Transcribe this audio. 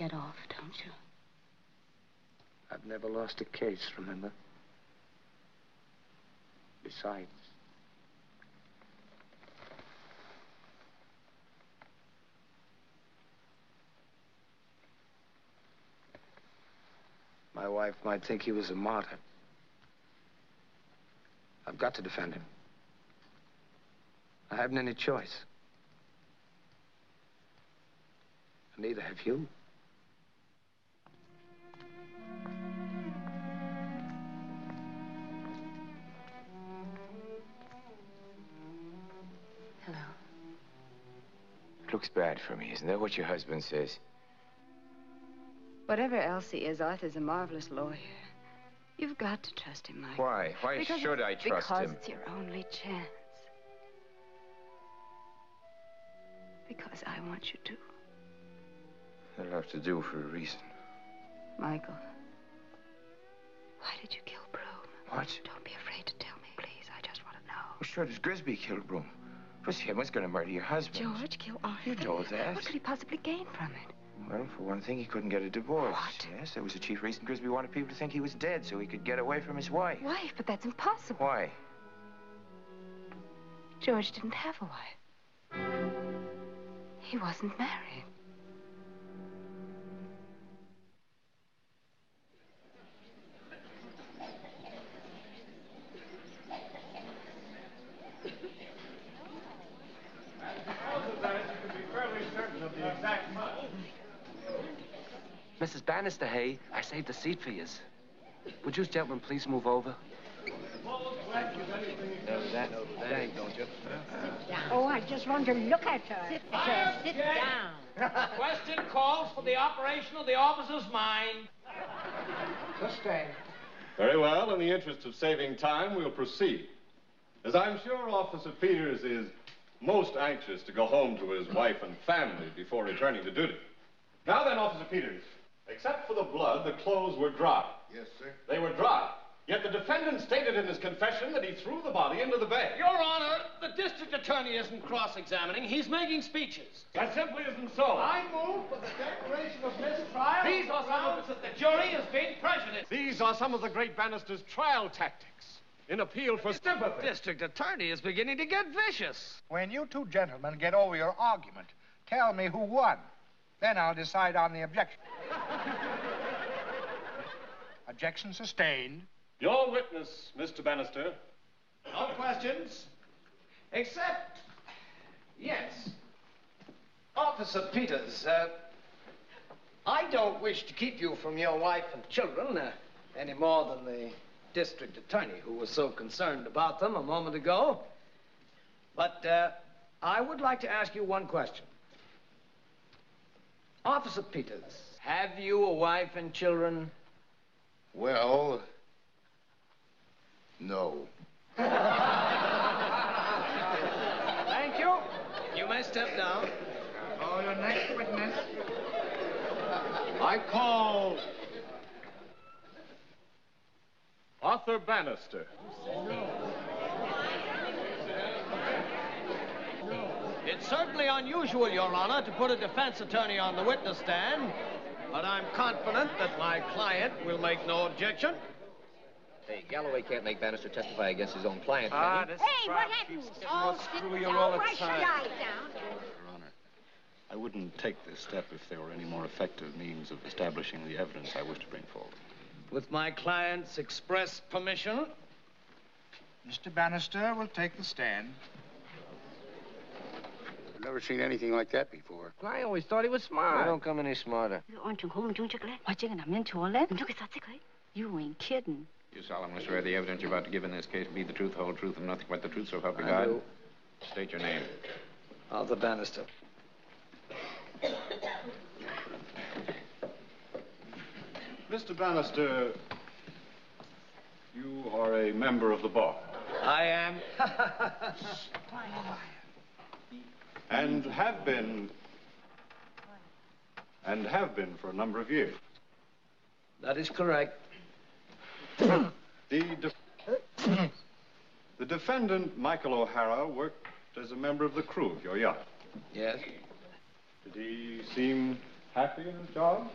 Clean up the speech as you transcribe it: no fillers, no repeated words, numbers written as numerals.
head off, don't you? I've never lost a case, remember? Besides, my wife might think he was a martyr. I've got to defend him. I haven't any choice. And neither have you. Hello. It looks bad for me. Isn't that what your husband says? Whatever Elsie is, Arthur's a marvelous lawyer. You've got to trust him, Michael. Why? Why should I trust him? Because it's your only chance. Because I want you to. That'll have to do for a reason. Michael, why did you kill Broom? What? Don't be afraid to tell me, please. I just want to know. Well, sure, does Grisby kill Broom? It was him who's going to murder your husband. George, kill Arthur. You know that. What could he possibly gain from it? Well, for one thing, he couldn't get a divorce. What? Yes, that was the chief reason Grisby wanted people to think he was dead so he could get away from his wife. Wife? But that's impossible. Why? George didn't have a wife. He wasn't married. Mrs. Bannister, hey, I saved a seat for you. Would you gentlemen please move over? Don't you? Oh, I just want to look at her. Sit down. Question calls for the operation of the officer's mind. Sustained. Very well. In the interest of saving time, we'll proceed. As I'm sure Officer Peters is most anxious to go home to his wife and family before returning to duty. Now then, Officer Peters, except for the blood, the clothes were dry. Yes, sir. They were dry. Yet the defendant stated in his confession that he threw the body into the bay. Your Honor, the district attorney isn't cross-examining. He's making speeches. That simply isn't so. I move for the declaration of mistrial. These are grounds that the jury is being prejudiced. These are some of the great Bannister's trial tactics in appeal for sympathy. District attorney is beginning to get vicious. When you two gentlemen get over your argument, tell me who won. Then I'll decide on the objection. Objection sustained. Your witness, Mr. Bannister. No questions. Except, yes. Officer Peters, I don't wish to keep you from your wife and children any more than the district attorney who was so concerned about them a moment ago. But I would like to ask you one question. Officer Peters, have you a wife and children? Well, no. Thank you. You may step down. Oh, your next witness. I call Arthur Bannister. It's certainly unusual, Your Honor, to put a defense attorney on the witness stand, but I'm confident that my client will make no objection. Hey, Galloway can't make Bannister testify against his own client, Hey, what happened? Oh, sit down. Why should I down? Your Honor, I wouldn't take this step if there were any more effective means of establishing the evidence I wish to bring forward. With my client's express permission. Mr. Bannister will take the stand. I've never seen anything like that before. I always thought he was smart. I don't come any smarter. You ain't kidding. You solemnly swear the evidence you're about to give in this case to be the truth, whole truth, and nothing but the truth, so help you God? do. State your name. Arthur Bannister. Mr. Bannister, you are a member of the bar. I am. And have been for a number of years. That is correct. The defendant, Michael O'Hara, worked as a member of the crew of your yacht. Yes. Did he seem happy in his job?